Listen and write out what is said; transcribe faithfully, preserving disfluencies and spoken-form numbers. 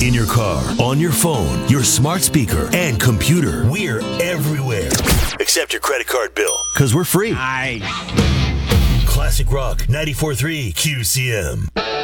In your car, on your phone, your smart speaker, and computer. We're everywhere. Except your credit card bill. Because we're free. Nice. Classic Rock ninety-four point three Q C M.